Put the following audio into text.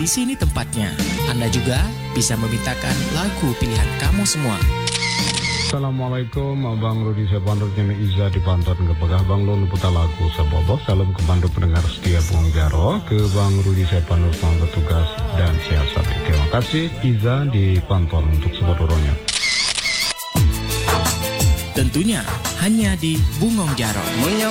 di sini tempatnya. Anda juga bisa memintakan lagu pilihan kamu semua. Assalamualaikum, Abang Rudi Sepandor Jene Iza di Panton ke Pegah Bang Lon putar lagu Sabobo. Salam ke bantu pendengar setia Bung Jaro, ke Bang Rudi Sepandor selamat bertugas dan sehat sampai. Terima kasih Iza di Panton untuk sebodoronya. Tentunya hanya di Bungong Jaro.